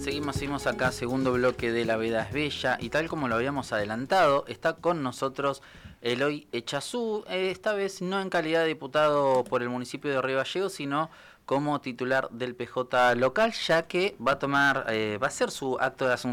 seguimos acá, segundo bloque de La Veda es Bella, y tal como lo habíamos adelantado, está con nosotros Eloy Echazú, esta vez no en calidad de diputado por el municipio de Río Gallegos, sino como titular del PJ local, ya que va a hacer su acto de asunción